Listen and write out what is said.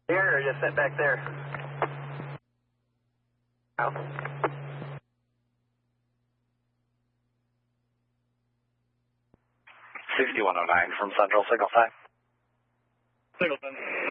Here or just sit back there? Out. 6109 from Central Signal Sign. Singleton.